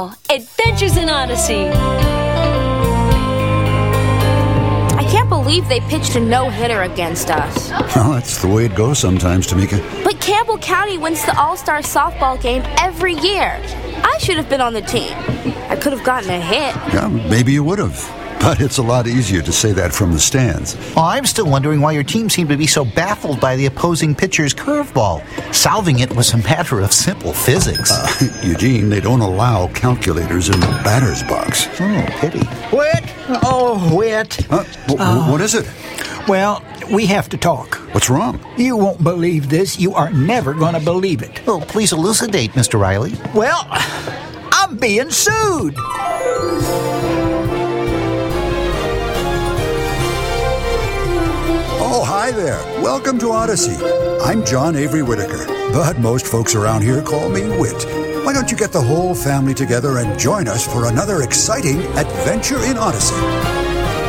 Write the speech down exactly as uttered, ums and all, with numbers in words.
Now, Adventures in Odyssey. I can't believe they pitched a no-hitter against us. Well, that's the way it goes sometimes, Tamika. But Campbell County wins the All-Star softball game every year. I should have been on the team. I could have gotten a hit. Yeah, maybe you would have. But it's a lot easier to say that from the stands. Well, I'm still wondering why your team seemed to be so baffled by the opposing pitcher's curveball. Solving it was a matter of simple physics. Uh, Eugene, they don't allow calculators in the batter's box. Oh, pity. Whit! Oh, Whit. Uh, w- Oh. What is it? Well, we have to talk. What's wrong? You won't believe this. You are never going to believe it. Oh, please elucidate, Mister Riley. Well, I'm being sued. Oh, hi there. Welcome to Odyssey. I'm John Avery Whitaker, but most folks around here call me Whit. Why don't you get the whole family together and join us for another exciting adventure in Odyssey?